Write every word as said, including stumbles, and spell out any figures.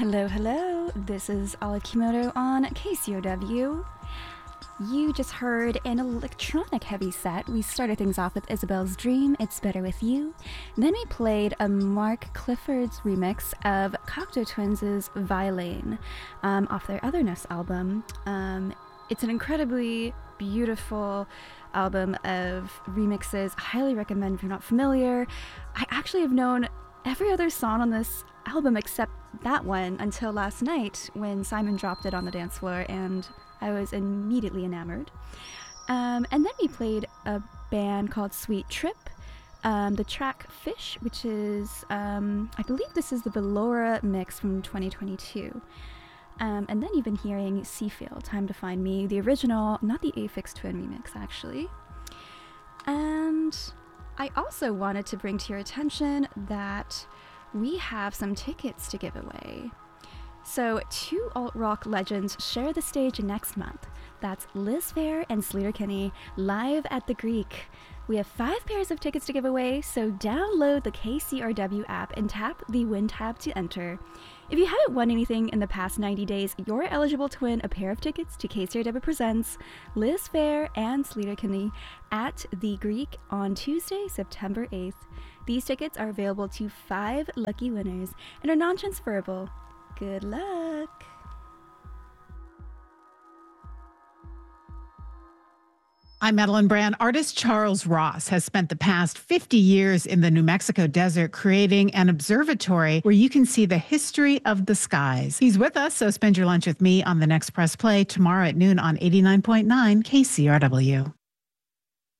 Hello, hello. This is Ala Kimoto on K C O W. You just heard an electronic heavy set. We started things off with Isabel's Dream, It's Better With You. And then we played a Mark Clifford's remix of Cocteau Twins' Violin um, off their Otherness album. Um, it's an incredibly beautiful album of remixes. I highly recommend if you're not familiar. I actually have known every other song on this album except that one until last night when Simon dropped it on the dance floor, and I was immediately enamored. Um, and then we played a band called Sweet Trip, um, the track Fish, which is, um, I believe this is the Ballora mix from twenty twenty-two. Um, and then you've been hearing Seafield, Time to Find Me, the original, not the Aphex Twin remix, actually. And I also wanted to bring to your attention that we have some tickets to give away. So two alt-rock legends share the stage next month. That's Liz Phair and Sleater-Kinney live at the Greek. We have five pairs of tickets to give away, so download the K C R W app and tap the Win tab to enter. If you haven't won anything in the past ninety days, you're eligible to win a pair of tickets to K C R W Presents Liz Phair and Sleater-Kinney at the Greek on Tuesday, September eighth. These tickets are available to five lucky winners and are non-transferable. Good luck! I'm Madeline Brand. Artist Charles Ross has spent the past fifty years in the New Mexico desert creating an observatory where you can see the history of the skies. He's with us, so spend your lunch with me on the next Press Play tomorrow at noon on eighty-nine point nine K C R W.